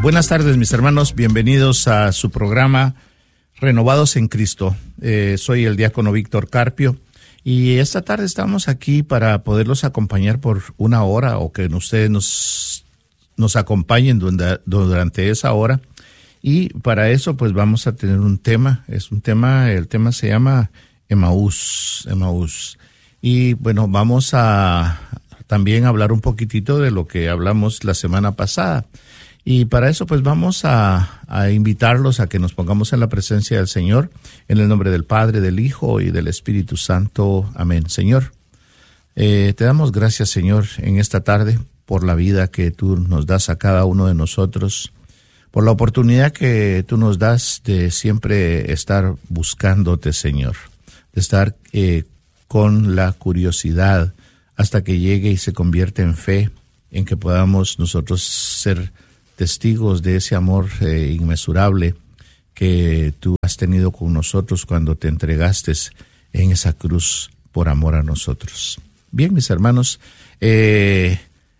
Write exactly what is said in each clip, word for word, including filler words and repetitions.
Buenas tardes, mis hermanos. Bienvenidos a su programa Renovados en Cristo. Eh, soy el diácono Víctor Carpio y esta tarde estamos aquí para poderlos acompañar por una hora o que ustedes nos, nos acompañen durante, durante esa hora. Y para eso pues vamos a tener un tema. Es un tema, el tema se llama Emaús, Emaús. Y bueno, vamos a también hablar un poquitito de lo que hablamos la semana pasada. Y para eso pues vamos a, a invitarlos a que nos pongamos en la presencia del Señor, en el nombre del Padre, del Hijo y del Espíritu Santo. Amén. Señor, eh, te damos gracias, Señor, en esta tarde por la vida que tú nos das a cada uno de nosotros, por la oportunidad que tú nos das de siempre estar buscándote, Señor, de estar eh, con la curiosidad hasta que llegue y se convierta en fe, en que podamos nosotros ser testigos de ese amor eh, inmesurable que tú has tenido con nosotros cuando te entregaste en esa cruz por amor a nosotros. Bien, mis hermanos, eh,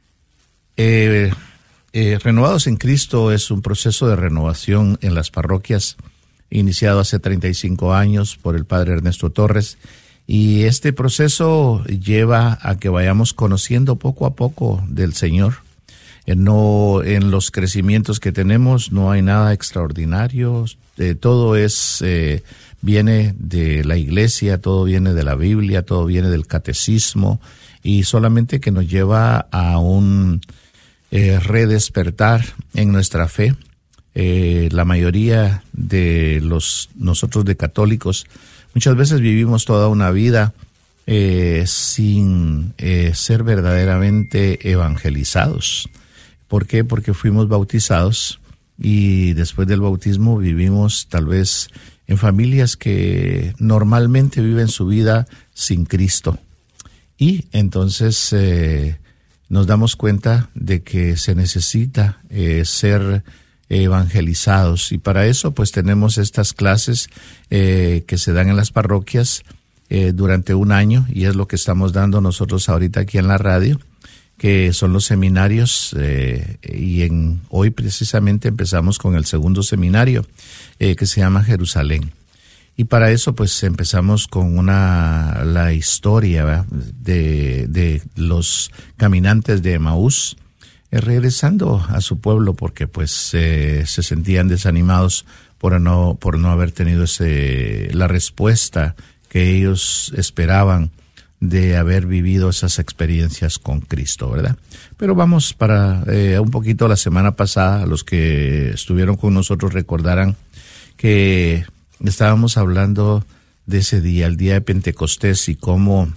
eh, eh, Renovados en Cristo es un proceso de renovación en las parroquias iniciado hace treinta y cinco años por el padre Ernesto Torres, y este proceso lleva a que vayamos conociendo poco a poco del Señor. No, en los crecimientos que tenemos no hay nada extraordinario, eh, todo es eh, viene de la iglesia, todo viene de la Biblia, todo viene del catecismo, y solamente que nos lleva a un eh, redespertar en nuestra fe. Eh, la mayoría de los nosotros de católicos muchas veces vivimos toda una vida eh, sin eh, ser verdaderamente evangelizados. ¿Por qué? Porque fuimos bautizados y después del bautismo vivimos tal vez en familias que normalmente viven su vida sin Cristo. Y entonces eh, nos damos cuenta de que se necesita eh, ser evangelizados. Y para eso pues tenemos estas clases eh, que se dan en las parroquias eh, durante un año, y es lo que estamos dando nosotros ahorita aquí en la radio, que son los seminarios, eh, y en hoy precisamente empezamos con el segundo seminario eh, que se llama Jerusalén. Y para eso pues empezamos con una la historia de, de los caminantes de Emaús, eh, regresando a su pueblo porque pues eh, se sentían desanimados por no, por no haber tenido ese, la respuesta que ellos esperaban de haber vivido esas experiencias con Cristo, ¿verdad? Pero vamos para eh, un poquito la semana pasada, los que estuvieron con nosotros recordarán que estábamos hablando de ese día, el día de Pentecostés, y cómo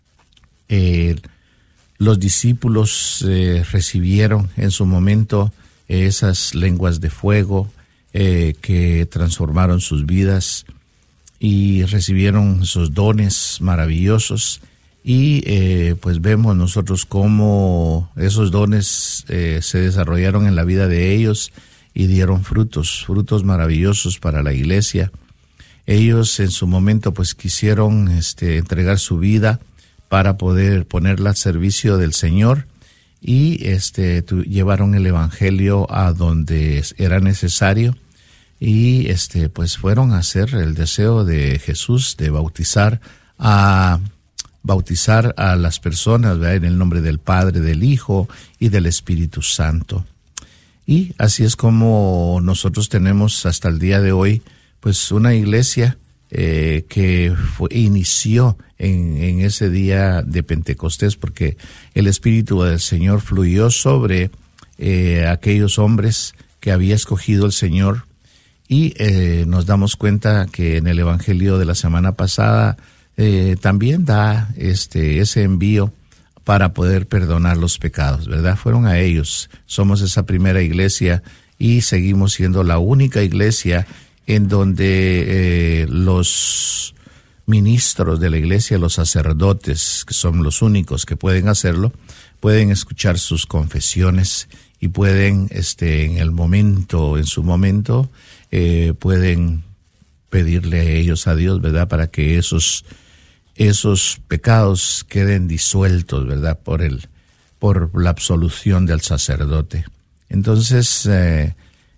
eh, los discípulos eh, recibieron en su momento eh, esas lenguas de fuego eh, que transformaron sus vidas y recibieron esos dones maravillosos. Y eh, pues vemos nosotros cómo esos dones eh, se desarrollaron en la vida de ellos y dieron frutos, frutos maravillosos para la iglesia. Ellos en su momento pues quisieron este, entregar su vida para poder ponerla al servicio del Señor, y este, tu, llevaron el evangelio a donde era necesario, y este, pues fueron a hacer el deseo de Jesús de bautizar a... bautizar a las personas, ¿verdad?, en el nombre del Padre, del Hijo y del Espíritu Santo. Y así es como nosotros tenemos hasta el día de hoy pues una iglesia eh, que fue, inició en, en ese día de Pentecostés, porque el Espíritu del Señor fluyó sobre eh, aquellos hombres que había escogido el Señor, y eh, nos damos cuenta que en el Evangelio de la semana pasada Eh, también da este ese envío para poder perdonar los pecados, ¿verdad? Fueron a ellos. Somos esa primera iglesia y seguimos siendo la única iglesia en donde eh, los ministros de la iglesia, los sacerdotes, que son los únicos que pueden hacerlo, pueden escuchar sus confesiones y pueden, este, en el momento, en su momento, eh, pueden pedirle a ellos, a Dios, ¿verdad?, para que esos esos pecados queden disueltos, ¿verdad?, por el por la absolución del sacerdote. Entonces, eh,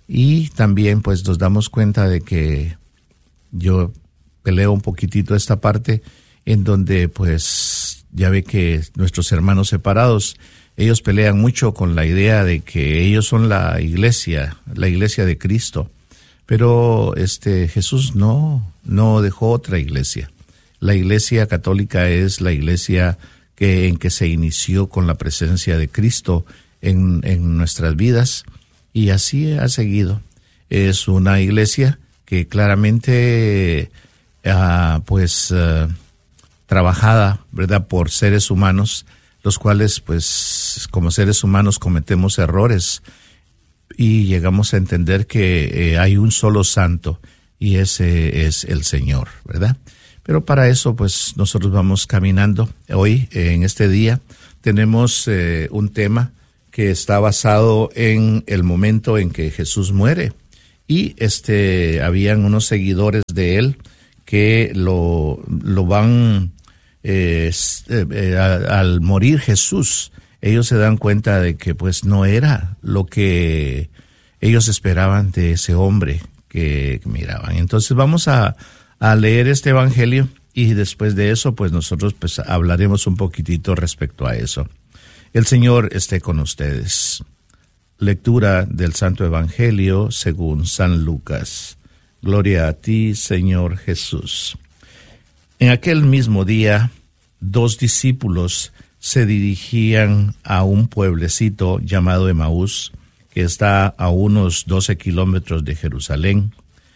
Y también pues nos damos cuenta de que yo peleo un poquitito esta parte en donde pues ya ve que nuestros hermanos separados, ellos pelean mucho con la idea de que ellos son la iglesia, la iglesia de Cristo. Pero este Jesús no, no dejó otra iglesia. La iglesia católica es la iglesia que, en que se inició con la presencia de Cristo en, en nuestras vidas, y así ha seguido. Es una iglesia que claramente uh, pues uh, trabajada, ¿verdad?, por seres humanos, los cuales pues como seres humanos cometemos errores y llegamos a entender que eh, hay un solo santo, y ese es el Señor, ¿verdad? Pero para eso pues nosotros vamos caminando. Hoy, eh, en este día, tenemos eh, un tema que está basado en el momento en que Jesús muere. Y este habían unos seguidores de él que lo, lo van, eh, eh, a, al morir Jesús, ellos se dan cuenta de que pues no era lo que ellos esperaban de ese hombre que, que miraban. Entonces vamos a, a leer este evangelio, y después de eso pues nosotros pues hablaremos un poquitito respecto a eso. El Señor esté con ustedes. Lectura del Santo Evangelio según San Lucas. Gloria a ti, Señor Jesús. En aquel mismo día, dos discípulos se dirigían a un pueblecito llamado Emaús, que está a unos doce kilómetros de Jerusalén.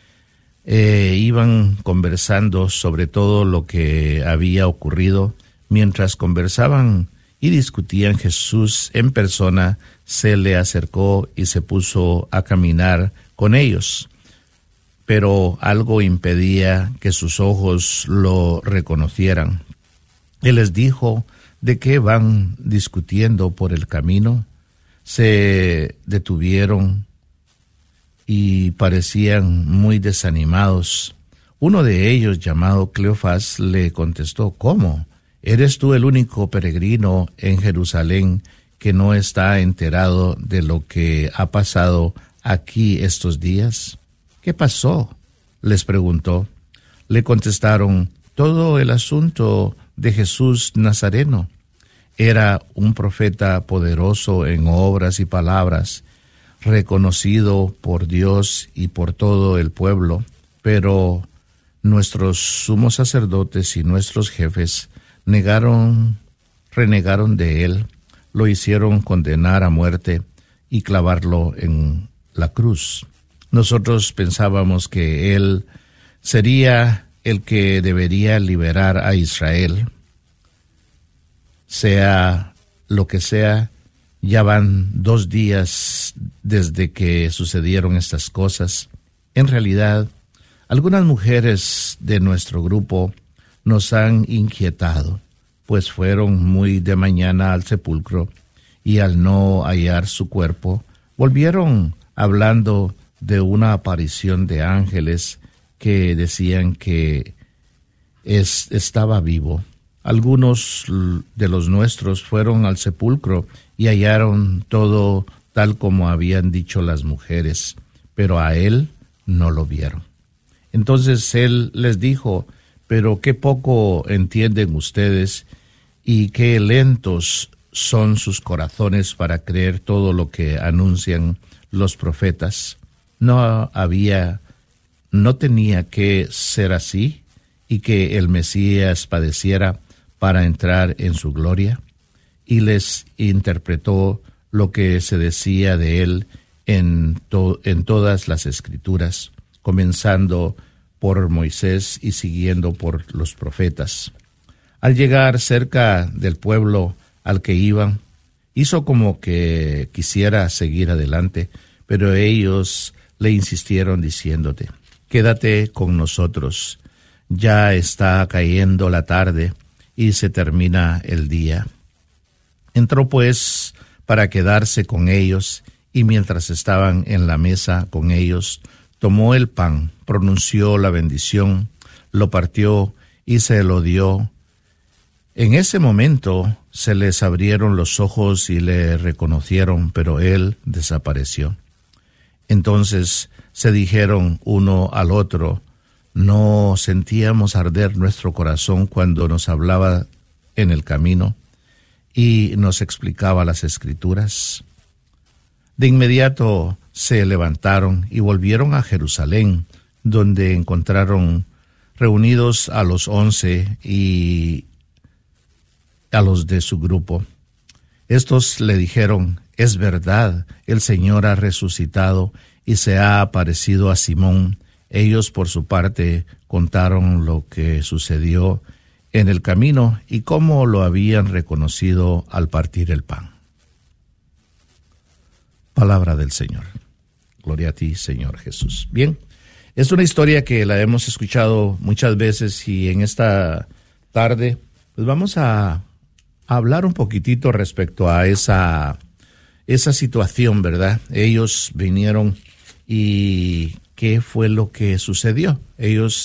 Eh, iban conversando sobre todo lo que había ocurrido. Mientras conversaban y discutían, Jesús en persona se le acercó y se puso a caminar con ellos, pero algo impedía que sus ojos lo reconocieran. Él les dijo: ¿de qué van discutiendo por el camino? Se detuvieron y parecían muy desanimados. Uno de ellos, llamado Cleofás, le contestó: ¿cómo? ¿Eres tú el único peregrino en Jerusalén que no está enterado de lo que ha pasado aquí estos días? ¿Qué pasó?, les preguntó. Le contestaron: todo el asunto de Jesús Nazareno. Era un profeta poderoso en obras y palabras, reconocido por Dios y por todo el pueblo, pero nuestros sumos sacerdotes y nuestros jefes negaron, renegaron de él, lo hicieron condenar a muerte y clavarlo en la cruz. Nosotros pensábamos que él sería el que debería liberar a Israel. Sea lo que sea, ya van dos días desde que sucedieron estas cosas. En realidad, algunas mujeres de nuestro grupo nos han inquietado, pues fueron muy de mañana al sepulcro y al no hallar su cuerpo, volvieron hablando de una aparición de ángeles que decían que es, estaba vivo. Algunos de los nuestros fueron al sepulcro y hallaron todo tal como habían dicho las mujeres, pero a él no lo vieron. Entonces él les dijo: pero qué poco entienden ustedes y qué lentos son sus corazones para creer todo lo que anuncian los profetas. No había, no tenía que ser así, y que el Mesías padeciera para entrar en su gloria. Y les interpretó lo que se decía de él en, to- en todas las Escrituras, comenzando por Moisés y siguiendo por los profetas. Al llegar cerca del pueblo al que iban, hizo como que quisiera seguir adelante, pero ellos le insistieron diciéndote: quédate con nosotros, ya está cayendo la tarde y se termina el día. Entró pues para quedarse con ellos, y mientras estaban en la mesa con ellos, tomó el pan, pronunció la bendición, lo partió y se lo dio. En ese momento se les abrieron los ojos y le reconocieron, pero él desapareció. Entonces se dijeron uno al otro, ¿no sentíamos arder nuestro corazón cuando nos hablaba en el camino y nos explicaba las Escrituras? De inmediato se levantaron y volvieron a Jerusalén, donde encontraron reunidos a los once y a los de su grupo. Estos le dijeron, es verdad, el Señor ha resucitado y se ha aparecido a Simón. Ellos, por su parte, contaron lo que sucedió en el camino y cómo lo habían reconocido al partir el pan. Palabra del Señor. Gloria a ti, Señor Jesús. Bien, es una historia que la hemos escuchado muchas veces y en esta tarde pues vamos a, a hablar un poquitito respecto a esa, esa situación, ¿verdad? Ellos vinieron y ¿qué fue lo que sucedió? Ellos